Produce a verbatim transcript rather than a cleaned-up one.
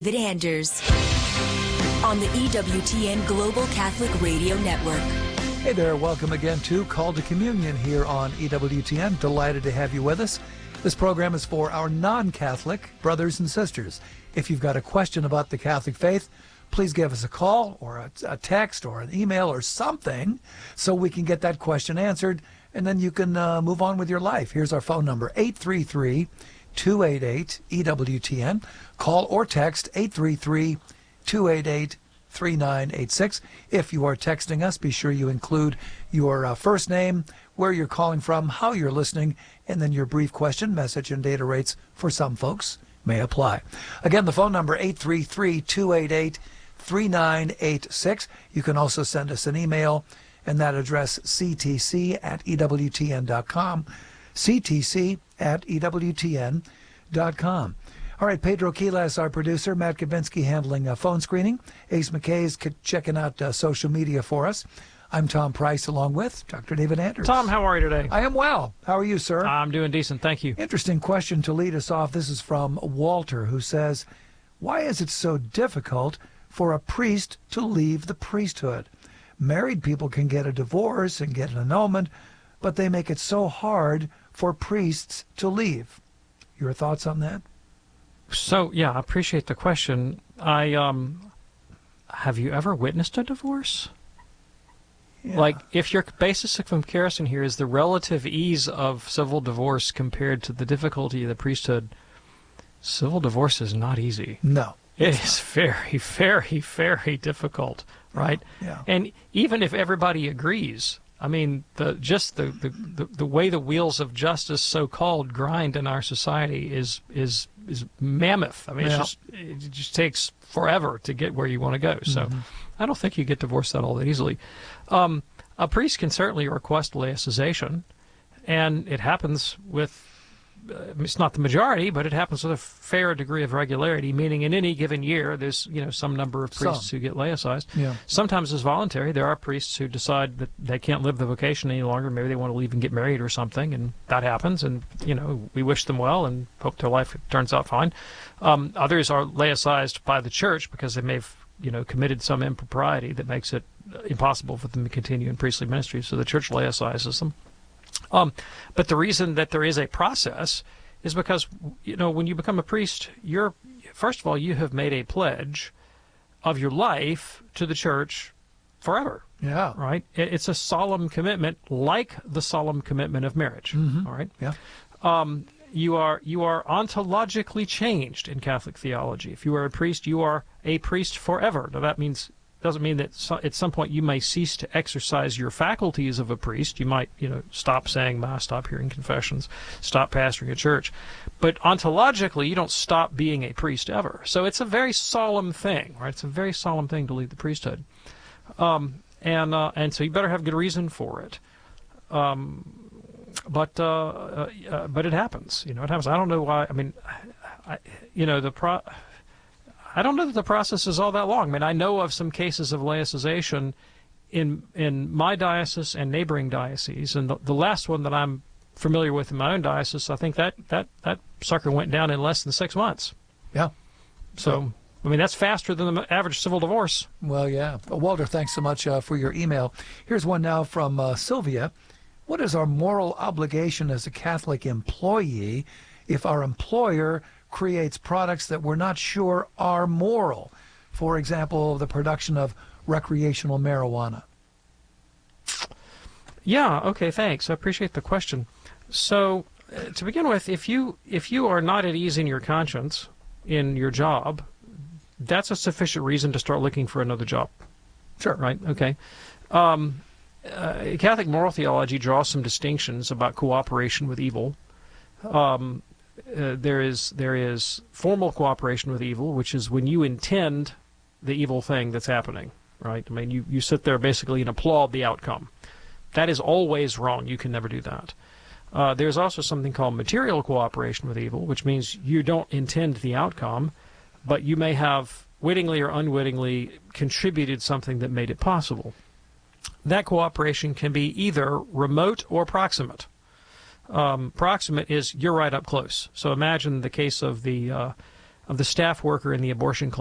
David Anders on the E W T N Global Catholic Radio Network. Hey there, welcome again to Call to Communion here on E W T N. Delighted to have you with us. This program is for our non-Catholic brothers and sisters. If you've got a question about the Catholic faith, please give us a call or a, a text or an email or something so we can get that question answered, and then you can uh, move on with your life. Here's our phone number, eight three three, two eight eight, E W T N. Call or text eight three three, two eight eight, three nine eight six. If you are texting us, be sure you include your uh, first name, where you're calling from, how you're listening, and then your brief question. Message and data rates for some folks may apply. Again, the phone number eight three three, two eight eight, three nine eight six. You can also send us an email, and that address c t c at e w t n dot com, c t c at e w t n dot com. All right, Pedro Quiles, our producer, Matt Kabinski handling uh, phone screening, Ace McKay's c- checking out uh, social media for us. I'm Tom Price, along with Doctor David Anders. Tom, how are you today? I am well. How are you, sir? I'm doing decent, thank you. Interesting question to lead us off. This is from Walter, who says, why is it so difficult for a priest to leave the priesthood? Married people can get a divorce and get an annulment, but they make it so hard for priests to leave. Your thoughts on that? So, yeah, I appreciate the question. I, um, have you ever witnessed a divorce? Yeah. Like, if your basis of comparison here is the relative ease of civil divorce compared to the difficulty of the priesthood, civil divorce is not easy. No. It is very, very, very difficult, right? Yeah. And even if everybody agrees, I mean, the just the, the, the, the way the wheels of justice, so-called, grind in our society is is is mammoth. I mean, Yeah. it's just, it just takes forever to get where you want to go. So Mm-hmm. I don't think you get divorced that all that easily. Um, a priest can certainly request laicization, and it happens with, uh, it's not the majority, but it happens with a fair degree of regularity, meaning in any given year there's, you know, some number of priests Some. who get laicized. Yeah. Sometimes it's voluntary. There are priests who decide that they can't live the vocation any longer. Maybe they want to leave and get married or something, and that happens, and, you know, we wish them well and hope their life turns out fine. Um, others are laicized by the church because they may have, you know, committed some impropriety that makes it impossible for them to continue in priestly ministry, so the church laicizes them. Um, but the reason that there is a process is because, you know, when you become a priest, you're, first of all, you have made a pledge of your life to the church forever. Yeah. Right? It, it's a solemn commitment, like the solemn commitment of marriage. Mm-hmm. All right? Yeah. Um, you are you are ontologically changed in Catholic theology. If you are a priest, you are a priest forever. Now that means doesn't mean that so, at some point you may cease to exercise your faculties of a priest. You might, you know, stop saying Mass, stop hearing confessions, stop pastoring a church. But ontologically, you don't stop being a priest ever. So it's a very solemn thing, right? It's a very solemn thing to leave the priesthood. Um, and uh, and so you better have good reason for it. Um, but uh, uh, uh, but it happens. You know, it happens. I don't know why. I mean, I, you know, the pro. I don't know that the process is all that long. I mean, I know of some cases of laicization in in my diocese and neighboring dioceses, and the, the last one that I'm familiar with in my own diocese, I think that that that sucker went down in less than six months. Yeah. So, I mean, that's faster than the average civil divorce. Well, yeah. Well, Walter, thanks so much uh, for your email. Here's one now from uh, Sylvia. What is our moral obligation as a Catholic employee if our employer creates products that we're not sure are moral? For example, the production of recreational marijuana. Yeah, okay, thanks. I appreciate the question. So, uh, to begin with, if you if you are not at ease in your conscience in your job, that's a sufficient reason to start looking for another job. Sure. Right? Okay. Um, uh, Catholic moral theology draws some distinctions about cooperation with evil. Um, uh, there is there is formal cooperation with evil, which is when you intend the evil thing that's happening. Right? I mean, you, you sit there basically and applaud the outcome. That is always wrong. You can never do that. Uh, there's also something called material cooperation with evil, which means you don't intend the outcome, but you may have wittingly or unwittingly contributed something that made it possible. That cooperation can be either remote or proximate. Um, proximate is you're right up close. So imagine the case of the uh, of the staff worker in the abortion clinic